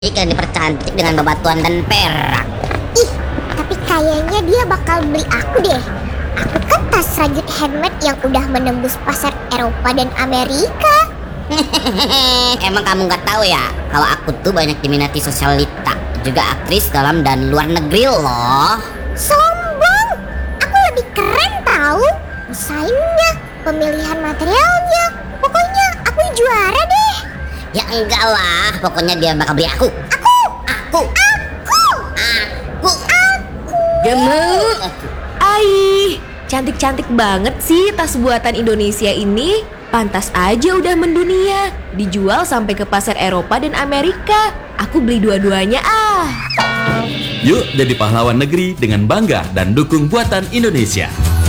Ikan dipercantik dengan bebatuan dan perak. Ih, tapi kayaknya dia bakal beli aku deh. Aku kan tas rajut handmade yang udah menembus pasar Eropa dan Amerika. Emang kamu nggak tahu ya, kalau aku tuh banyak diminati sosialita, juga aktris dalam dan luar negeri loh. Sombong, aku lebih keren tahu. Desainnya, pemilihan materialnya, pokoknya aku juara deh. Ya enggak lah, pokoknya dia bakal beli aku. Aku. Gemuk. Ai, cantik-cantik banget sih tas buatan Indonesia ini. Pantas aja udah mendunia, dijual sampai ke pasar Eropa dan Amerika. Aku beli dua-duanya ah. Yuk jadi pahlawan negeri dengan bangga dan dukung buatan Indonesia.